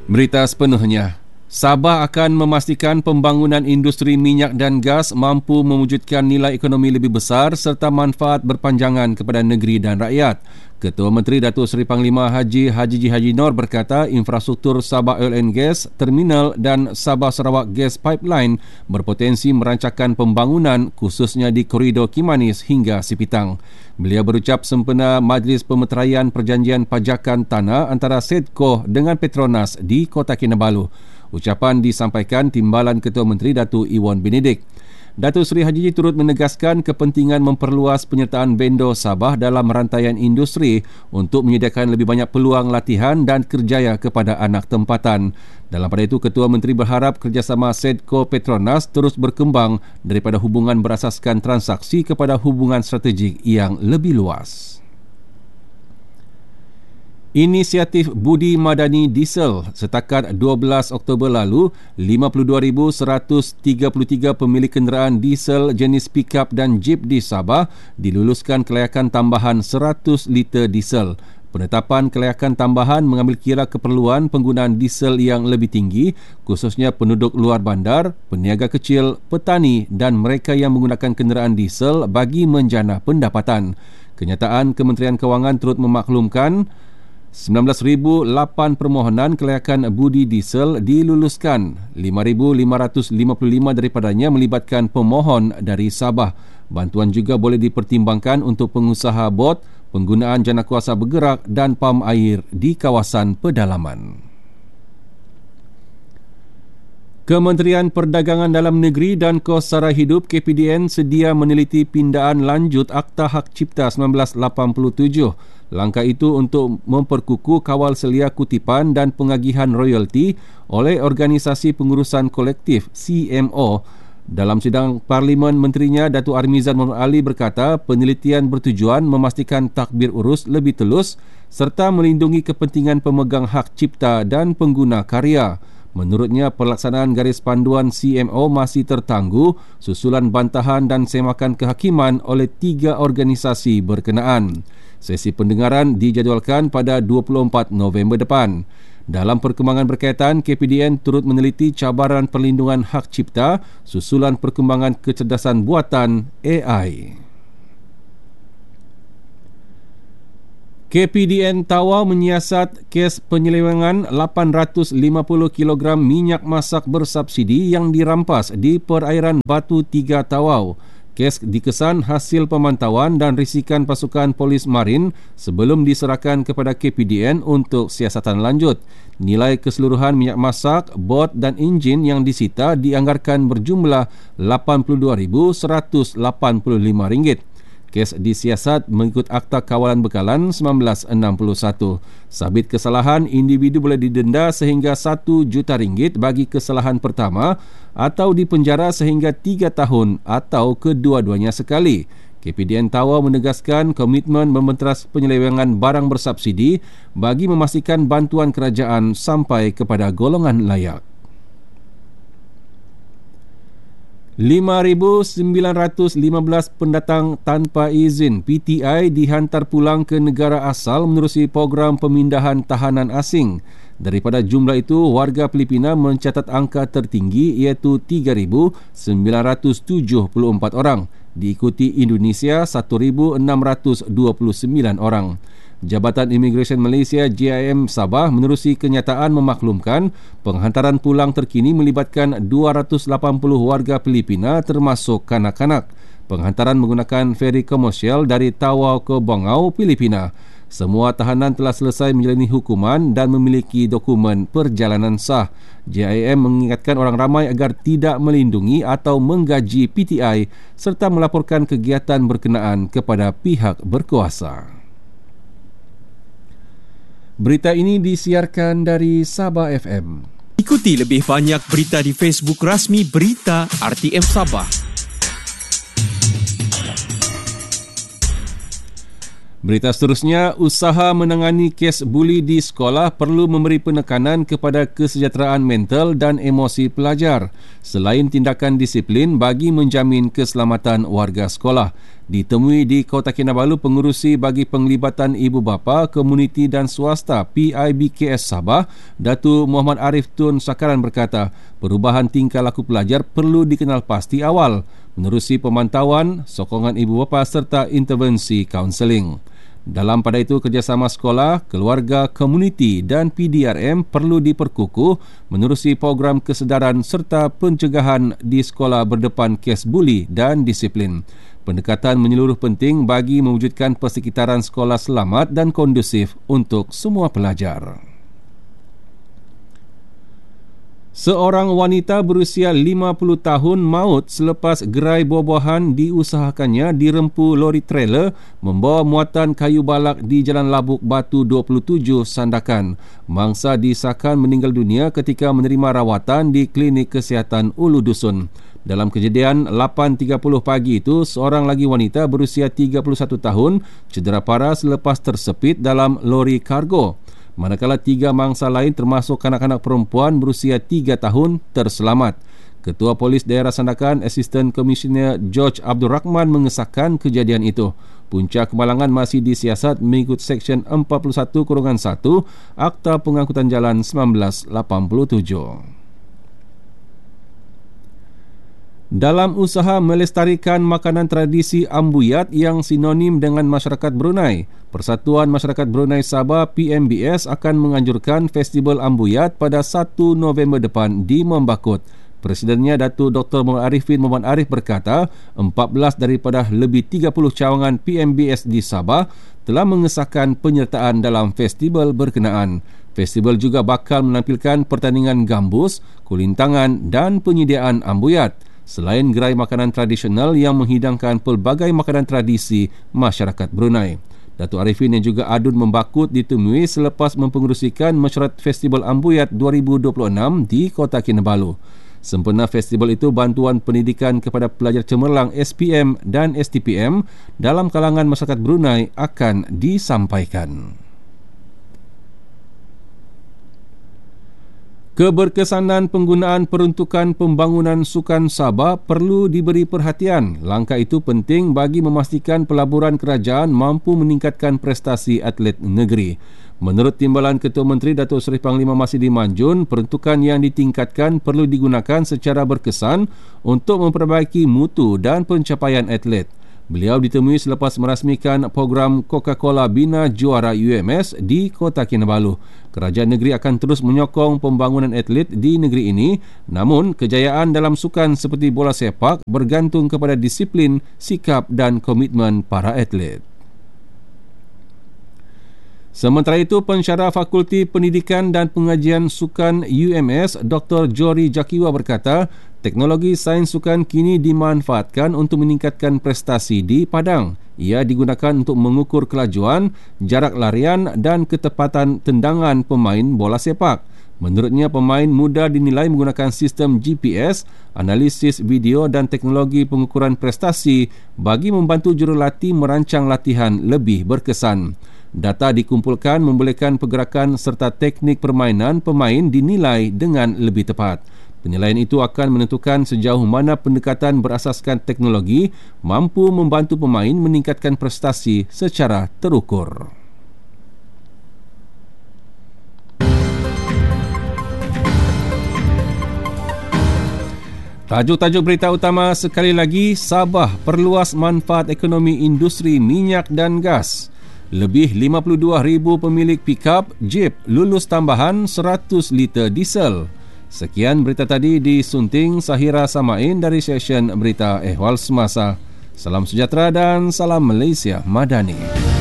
Berita sepenuhnya. Sabah akan memastikan pembangunan industri minyak dan gas mampu mewujudkan nilai ekonomi lebih besar serta manfaat berpanjangan kepada negeri dan rakyat. Ketua Menteri Datuk Seri Panglima Haji Haji Nur berkata infrastruktur Sabah Oil and Gas Terminal dan Sabah Sarawak Gas Pipeline berpotensi merancangkan pembangunan khususnya di koridor Kimanis hingga Sipitang. Beliau berucap sempena Majlis Pemeteraian Perjanjian Pajakan Tanah antara SEDCO dengan Petronas di Kota Kinabalu. Ucapan disampaikan Timbalan Ketua Menteri Datuk Iwan Benedik. Datuk Seri Haji turut menegaskan kepentingan memperluas penyertaan vendor Sabah dalam rantaian industri untuk menyediakan lebih banyak peluang latihan dan kerjaya kepada anak tempatan. Dalam pada itu, Ketua Menteri berharap kerjasama SEDCO Petronas terus berkembang daripada hubungan berasaskan transaksi kepada hubungan strategik yang lebih luas. Inisiatif Budi Madani Diesel setakat 12 Oktober lalu, 52,133 pemilik kenderaan diesel jenis pickup dan jeep di Sabah diluluskan kelayakan tambahan 100 liter diesel. Penetapan kelayakan tambahan mengambil kira keperluan penggunaan diesel yang lebih tinggi, khususnya penduduk luar bandar, peniaga kecil, petani dan mereka yang menggunakan kenderaan diesel bagi menjana pendapatan. Kenyataan Kementerian Kewangan turut memaklumkan 19,008 permohonan kelayakan budi diesel diluluskan. 5,555 daripadanya melibatkan pemohon dari Sabah. Bantuan juga boleh dipertimbangkan untuk pengusaha bot, penggunaan jana kuasa bergerak dan pam air di kawasan pedalaman. Kementerian Perdagangan Dalam Negeri dan Kos Sara Hidup KPDN sedia meneliti pindaan lanjut Akta Hak Cipta 1987. Langkah itu untuk memperkukuh kawal selia kutipan dan pengagihan royalti oleh Organisasi Pengurusan Kolektif CMO. Dalam sidang Parlimen, Menterinya Datuk Armizan Muhammad Ali berkata penelitian bertujuan memastikan takbir urus lebih telus serta melindungi kepentingan pemegang hak cipta dan pengguna karya. Menurutnya, pelaksanaan garis panduan CMO masih tertangguh susulan bantahan dan semakan kehakiman oleh 3 organisasi berkenaan. Sesi pendengaran dijadualkan pada 24 November depan. Dalam perkembangan berkaitan, KPDN turut meneliti cabaran perlindungan hak cipta susulan perkembangan kecerdasan buatan AI. KPDN Tawau menyiasat kes penyelewengan 850 kg minyak masak bersubsidi yang dirampas di perairan Batu 3 Tawau. Kes dikesan hasil pemantauan dan risikan pasukan polis marin sebelum diserahkan kepada KPDN untuk siasatan lanjut. Nilai keseluruhan minyak masak, bot dan enjin yang disita dianggarkan berjumlah RM82,185. Kes disiasat mengikut Akta Kawalan Bekalan 1961. Sabit kesalahan, individu boleh didenda sehingga RM1 juta bagi kesalahan pertama atau dipenjara sehingga 3 tahun atau kedua-duanya sekali. KPDN Tawau menegaskan komitmen mementeras penyelewengan barang bersubsidi bagi memastikan bantuan kerajaan sampai kepada golongan layak. 5,915 pendatang tanpa izin PTI dihantar pulang ke negara asal menerusi program pemindahan tahanan asing. Daripada jumlah itu, warga Filipina mencatat angka tertinggi iaitu 3,974 orang. Diikuti Indonesia 1,629 orang. Jabatan Imigresen Malaysia JIM Sabah menerusi kenyataan memaklumkan penghantaran pulang terkini melibatkan 280 warga Filipina termasuk kanak-kanak. Penghantaran menggunakan feri komersial dari Tawau ke Bangau, Filipina. Semua tahanan telah selesai menjalani hukuman dan memiliki dokumen perjalanan sah. JIM mengingatkan orang ramai agar tidak melindungi atau menggaji PTI serta melaporkan kegiatan berkenaan kepada pihak berkuasa. Berita ini disiarkan dari Sabah FM. Ikuti lebih banyak berita di Facebook rasmi Berita RTM Sabah. Berita seterusnya, usaha menangani kes buli di sekolah perlu memberi penekanan kepada kesejahteraan mental dan emosi pelajar selain tindakan disiplin bagi menjamin keselamatan warga sekolah. Ditemui di Kota Kinabalu, pengurusi bagi penglibatan ibu bapa, komuniti dan swasta PIBKS Sabah, Datuk Muhammad Arif Tun Sakaran berkata, perubahan tingkah laku pelajar perlu dikenal pasti awal, menerusi pemantauan, sokongan ibu bapa serta intervensi kaunseling. Dalam pada itu, kerjasama sekolah, keluarga, komuniti dan PDRM perlu diperkukuh menerusi program kesedaran serta pencegahan di sekolah berdepan kes buli dan disiplin. Pendekatan menyeluruh penting bagi mewujudkan persekitaran sekolah selamat dan kondusif untuk semua pelajar. Seorang wanita berusia 50 tahun maut selepas gerai buah-buahan diusahakannya dirempu lori trailer membawa muatan kayu balak di Jalan Labuk Batu 27 Sandakan. Mangsa disahkan meninggal dunia ketika menerima rawatan di Klinik Kesihatan Ulu Dusun. Dalam kejadian 8.30 pagi itu, seorang lagi wanita berusia 31 tahun cedera parah selepas tersepit dalam lori kargo. Manakala 3 mangsa lain termasuk kanak-kanak perempuan berusia 3 tahun terselamat. Ketua Polis Daerah Sandakan, Asisten Komisioner George Abdul Rahman mengesahkan kejadian itu. Punca kemalangan masih disiasat mengikut Seksyen 41-1 Akta Pengangkutan Jalan 1987. Dalam usaha melestarikan makanan tradisi ambuyat yang sinonim dengan masyarakat Brunei, Persatuan Masyarakat Brunei Sabah PMBS akan menganjurkan Festival Ambuyat pada 1 November depan di Membakut. Presidennya Datuk Dr. Muhammad Arifin Muhammad Arif berkata, 14 daripada lebih 30 cawangan PMBS di Sabah telah mengesahkan penyertaan dalam festival berkenaan. Festival juga bakal menampilkan pertandingan gambus, kulintangan dan penyediaan ambuyat. Selain gerai makanan tradisional yang menghidangkan pelbagai makanan tradisi masyarakat Brunei. Datuk Arifin yang juga adun Membakut ditemui selepas mempengerusikan mesyuarat Festival Ambuyat 2026 di Kota Kinabalu. Sempena festival itu, bantuan pendidikan kepada pelajar cemerlang SPM dan STPM dalam kalangan masyarakat Brunei akan disampaikan. Keberkesanan penggunaan peruntukan pembangunan sukan Sabah perlu diberi perhatian. Langkah itu penting bagi memastikan pelaburan kerajaan mampu meningkatkan prestasi atlet negeri. Menurut Timbalan Ketua Menteri Datuk Seri Panglima Masidi Manjun, peruntukan yang ditingkatkan perlu digunakan secara berkesan untuk memperbaiki mutu dan pencapaian atlet. Beliau ditemui selepas merasmikan program Coca-Cola Bina Juara UMS di Kota Kinabalu. Kerajaan negeri akan terus menyokong pembangunan atlet di negeri ini, namun kejayaan dalam sukan seperti bola sepak bergantung kepada disiplin, sikap dan komitmen para atlet. Sementara itu, pensyarah Fakulti Pendidikan dan Pengajian Sukan UMS, Dr. Jory Jakiwa berkata, teknologi sains sukan kini dimanfaatkan untuk meningkatkan prestasi di padang. Ia digunakan untuk mengukur kelajuan, jarak larian dan ketepatan tendangan pemain bola sepak. Menurutnya, pemain muda dinilai menggunakan sistem GPS, analisis video dan teknologi pengukuran prestasi bagi membantu jurulatih merancang latihan lebih berkesan. Data dikumpulkan membolehkan pergerakan serta teknik permainan pemain dinilai dengan lebih tepat. Penilaian itu akan menentukan sejauh mana pendekatan berasaskan teknologi mampu membantu pemain meningkatkan prestasi secara terukur. Tajuk-tajuk berita utama sekali lagi. Sabah perluas manfaat ekonomi industri minyak dan gas. Lebih 52,000 pemilik pikap, jeep lulus tambahan 100 liter diesel. Sekian berita tadi disunting Sahira Samain dari session Berita Ehwal Semasa. Salam sejahtera dan salam Malaysia Madani.